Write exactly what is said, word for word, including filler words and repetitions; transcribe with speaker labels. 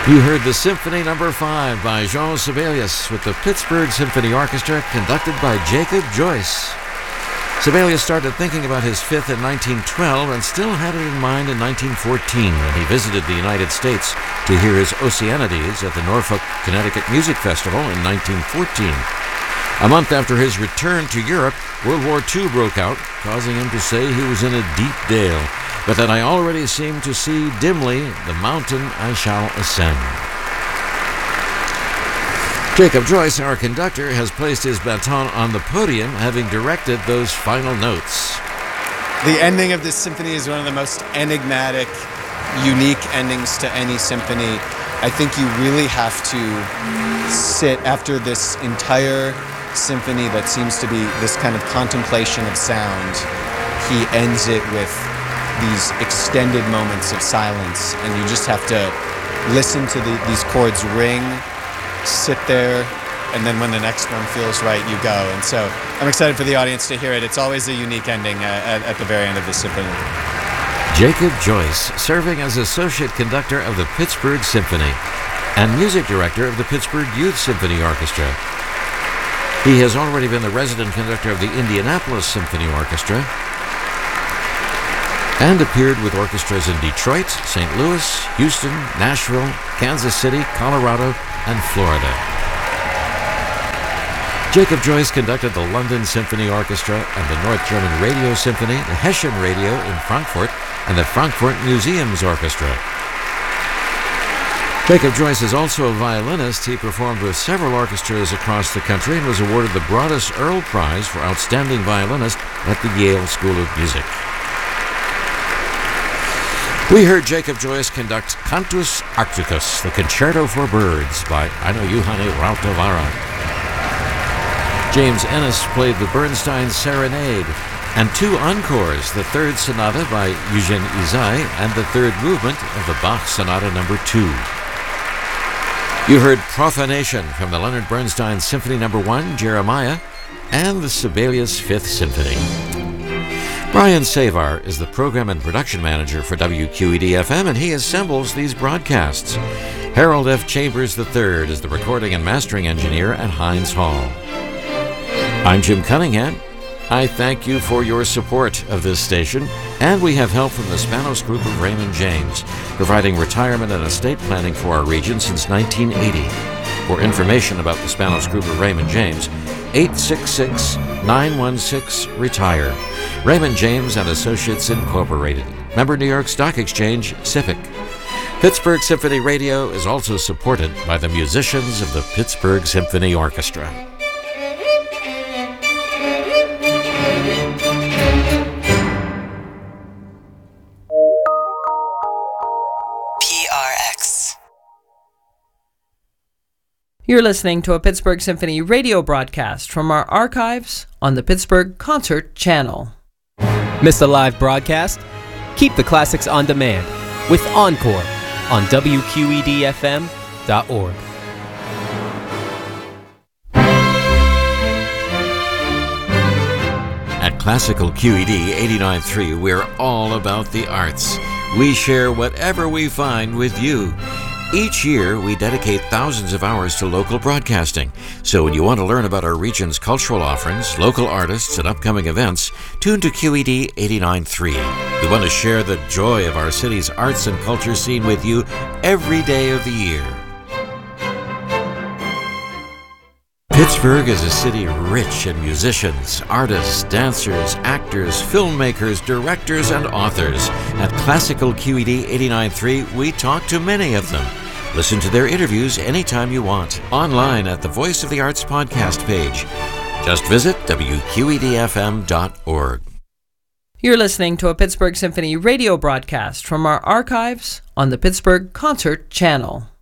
Speaker 1: You heard the Symphony Number five by Jean Sibelius with the Pittsburgh Symphony Orchestra, conducted by Jacob Joyce. Sibelius started thinking about his fifth in nineteen twelve and still had it in mind in nineteen fourteen when he visited the United States to hear his Oceanides at the Norfolk, Connecticut Music Festival in nineteen fourteen. A month after his return to Europe, World War Two broke out, causing him to say he was in a deep dale, but that I already seem to see dimly the mountain I shall ascend. Jacob Joyce, our conductor, has placed his baton on the podium, having directed those final notes.
Speaker 2: The ending of this symphony is one of the most enigmatic, unique endings to any symphony. I think you really have to sit after this entire symphony that seems to be this kind of contemplation of sound. He ends it with these extended moments of silence, and you just have to listen to the, these chords ring, sit there, and then when the next one feels right, you go. And so I'm excited for the audience to hear it. It's always a unique ending uh, at, at the very end of the symphony.
Speaker 1: Jacob Joyce, serving as Associate Conductor of the Pittsburgh Symphony and Music Director of the Pittsburgh Youth Symphony Orchestra. He has already been the Resident Conductor of the Indianapolis Symphony Orchestra and appeared with orchestras in Detroit, Saint Louis, Houston, Nashville, Kansas City, Colorado, and Florida. Jacob Joyce conducted the London Symphony Orchestra and the North German Radio Symphony, the Hessian Radio in Frankfurt, and the Frankfurt Museums Orchestra. Jacob Joyce is also a violinist. He performed with several orchestras across the country and was awarded the Broadus Earl Prize for Outstanding Violinist at the Yale School of Music. We heard Jacob Joyce conduct Cantus Arcticus, the Concerto for Birds by Aino Juhani Rautavaara. James Ennis played the Bernstein Serenade and two encores, the Third Sonata by Eugene Izai and the third movement of the Bach Sonata Number two. You heard Profanation from the Leonard Bernstein Symphony Number one, Jeremiah, and the Sibelius Fifth Symphony. Brian Savar is the Program and Production Manager for W Q E D F M, and he assembles these broadcasts. Harold F. Chambers the third is the Recording and Mastering Engineer at Heinz Hall. I'm Jim Cunningham. I thank you for your support of this station, and we have help from the Spanos Group of Raymond James, providing retirement and estate planning for our region since nineteen eighty. For information about the Spanos Group of Raymond James, eight six six, nine one six, RETIRE. Raymond James and Associates Incorporated. Member New York Stock Exchange, S I P C. Pittsburgh Symphony Radio is also supported by the musicians of the Pittsburgh Symphony Orchestra.
Speaker 3: You're listening to a Pittsburgh Symphony radio broadcast from our archives on the Pittsburgh Concert Channel.
Speaker 4: Missed a live broadcast? Keep the classics on demand with Encore on W Q E D F M dot org.
Speaker 1: At Classical Q E D eighty-nine point three, we're all about the arts. We share whatever we find with you. Each year, we dedicate thousands of hours to local broadcasting. So when you want to learn about our region's cultural offerings, local artists, and upcoming events, tune to Q E D eighty-nine point three. We want to share the joy of our city's arts and culture scene with you every day of the year. Pittsburgh is a city rich in musicians, artists, dancers, actors, filmmakers, directors, and authors. At Classical Q E D eighty-nine point three, we talk to many of them. Listen to their interviews anytime you want, online at the Voice of the Arts podcast page. Just visit W Q E D F M dot org.
Speaker 3: You're listening to a Pittsburgh Symphony radio broadcast from our archives on the Pittsburgh Concert Channel.